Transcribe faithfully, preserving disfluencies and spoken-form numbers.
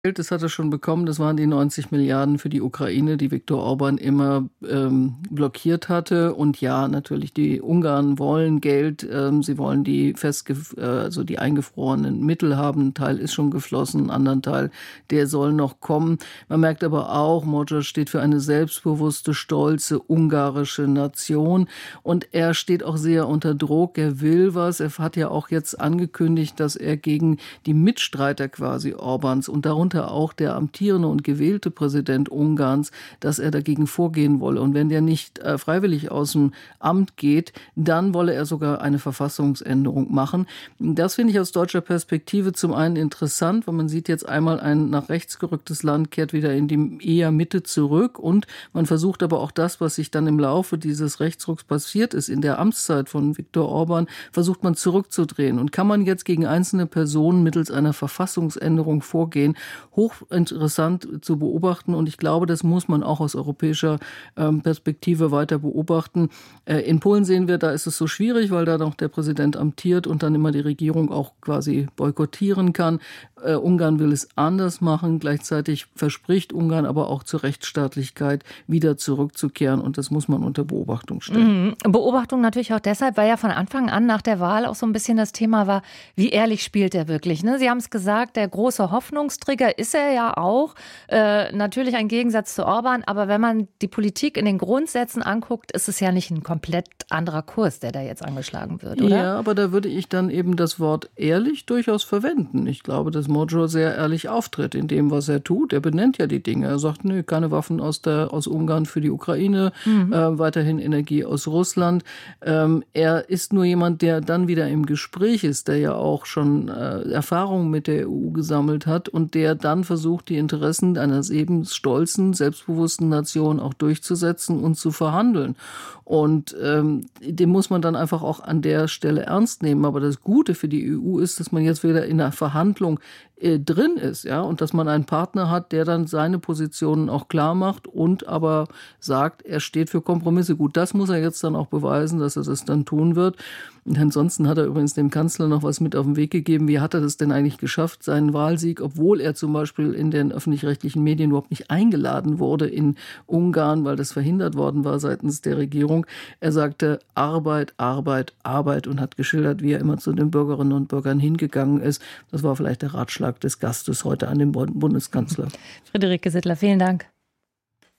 Geld, das hat er schon bekommen. Das waren die neunzig Milliarden für die Ukraine, die Viktor Orbán immer ähm, blockiert hatte. Und ja, natürlich, die Ungarn wollen Geld. Ähm, sie wollen die festgef- äh, also die eingefrorenen Mittel haben. Ein Teil ist schon geflossen, ein anderer Teil, der soll noch kommen. Man merkt aber auch, Magyar steht für eine selbstbewusste, stolze ungarische Nation. Und er steht auch sehr unter Druck. Er will was. Er hat ja auch jetzt angekündigt, dass er gegen die Mitstreiter quasi Orbáns und darunter auch der amtierende und gewählte Präsident Ungarns, dass er dagegen vorgehen wolle. Und wenn der nicht äh, freiwillig aus dem Amt geht, dann wolle er sogar eine Verfassungsänderung machen. Das finde ich aus deutscher Perspektive zum einen interessant, weil man sieht jetzt einmal, ein nach rechts gerücktes Land kehrt wieder in die eher Mitte zurück und man versucht aber auch das, was sich dann im Laufe dieses Rechtsrucks passiert ist, in der Amtszeit von Viktor Orbán, versucht man zurückzudrehen. Und kann man jetzt gegen einzelne Personen mittels einer Verfassungsänderung vorgehen, hochinteressant zu beobachten und ich glaube, das muss man auch aus europäischer ähm, Perspektive weiter beobachten. Äh, in Polen sehen wir, da ist es so schwierig, weil da noch der Präsident amtiert und dann immer die Regierung auch quasi boykottieren kann. Äh, Ungarn will es anders machen, gleichzeitig verspricht Ungarn aber auch zur Rechtsstaatlichkeit wieder zurückzukehren und das muss man unter Beobachtung stellen. Mhm. Beobachtung natürlich auch deshalb, weil ja von Anfang an nach der Wahl auch so ein bisschen das Thema war, wie ehrlich spielt er wirklich, ne? Sie haben es gesagt, der große Hoffnungsträger ist er ja auch. Äh, natürlich ein Gegensatz zu Orbán, aber wenn man die Politik in den Grundsätzen anguckt, ist es ja nicht ein komplett anderer Kurs, der da jetzt angeschlagen wird, oder? Ja, aber da würde ich dann eben das Wort ehrlich durchaus verwenden. Ich glaube, dass Magyar sehr ehrlich auftritt in dem, was er tut. Er benennt ja die Dinge. Er sagt, nö, keine Waffen aus, der, aus Ungarn für die Ukraine, mhm. äh, weiterhin Energie aus Russland. Ähm, er ist nur jemand, der dann wieder im Gespräch ist, der ja auch schon äh, Erfahrungen mit der E U gesammelt hat und der dann versucht, die Interessen einer eben stolzen, selbstbewussten Nation auch durchzusetzen und zu verhandeln. Und ähm, den muss man dann einfach auch an der Stelle ernst nehmen. Aber das Gute für die E U ist, dass man jetzt wieder in einer Verhandlung äh, drin ist, ja, und dass man einen Partner hat, der dann seine Positionen auch klar macht und aber sagt, er steht für Kompromisse. Gut, das muss er jetzt dann auch beweisen, dass er das dann tun wird. Und ansonsten hat er übrigens dem Kanzler noch was mit auf den Weg gegeben. Wie hat er das denn eigentlich geschafft, seinen Wahlsieg, obwohl er zum Beispiel in den öffentlich-rechtlichen Medien überhaupt nicht eingeladen wurde in Ungarn, weil das verhindert worden war seitens der Regierung. Er sagte Arbeit, Arbeit, Arbeit und hat geschildert, wie er immer zu den Bürgerinnen und Bürgern hingegangen ist. Das war vielleicht der Ratschlag des Gastes heute an den Bundeskanzler. Friederike Sittler, vielen Dank.